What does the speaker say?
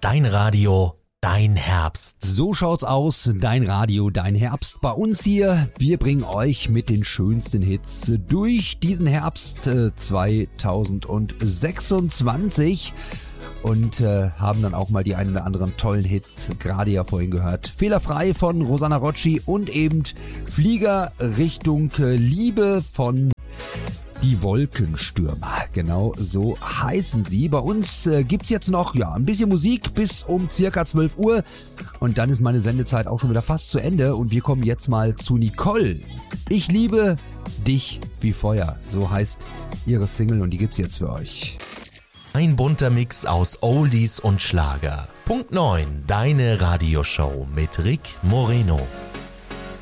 Dein Radio, dein Herbst. So schaut's aus, dein Radio, dein Herbst bei uns hier. Wir bringen euch mit den schönsten Hits durch diesen Herbst 2026 und haben dann auch mal die einen oder anderen tollen Hits, gerade ja vorhin gehört. Fehlerfrei von Rosanna Rocci und eben Flieger Richtung Liebe von Die Wolkenstürmer, genau so heißen sie. Bei uns gibt's jetzt noch ein bisschen Musik bis um circa 12 Uhr und dann ist meine Sendezeit auch schon wieder fast zu Ende und wir kommen jetzt mal zu Nicole. Ich liebe dich wie Feuer, so heißt ihre Single und die gibt's jetzt für euch. Ein bunter Mix aus Oldies und Schlager. Punkt 9, deine Radioshow mit Rick Moreno.